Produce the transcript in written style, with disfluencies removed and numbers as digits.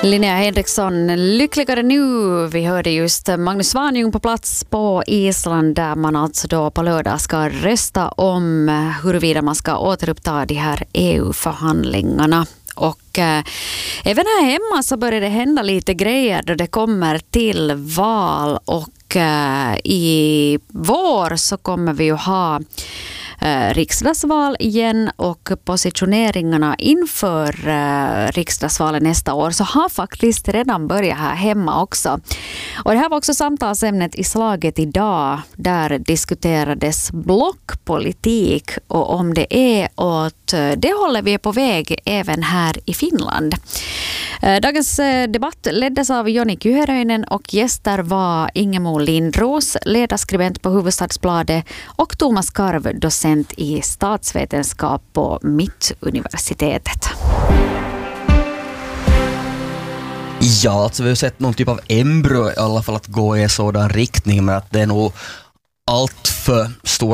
Linnea Henriksson, lyckligare nu. Vi hörde just Magnus Svanjung på plats på Island där man alltså då på lördag ska rösta om huruvida man ska återuppta de här EU-förhandlingarna. Och även här hemma så börjar det hända lite grejer då det kommer till val och i vår så kommer vi ju ha riksdagsval igen och positioneringarna inför riksdagsvalet nästa år så har faktiskt redan börjat här hemma också. Och det här var också samtalsämnet i slaget idag. Där diskuterades blockpolitik och om det är åt det håller vi är på väg även här i Finland. Dagens debatt leddes av Joni Kyhäröinen och gäster var Ingemo Lindros, ledarskribent på Hufvudstadsbladet och Thomas Karv, docent i statsvetenskap på Mittuniversitetet. Ja, alltså vi har sett någon typ av embryo i alla fall att gå i en sådan riktning, men att det är nog allt för stora